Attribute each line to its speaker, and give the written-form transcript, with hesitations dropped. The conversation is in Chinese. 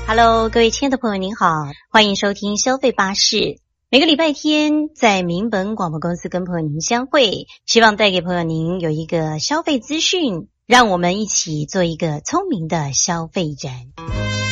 Speaker 1: Hello， 各位亲爱的朋友您好，欢迎收听消费巴士。每个礼拜天在民本广播公司跟朋友您相会，希望带给朋友您有一个消费资讯，让我们一起做一个聪明的消费人。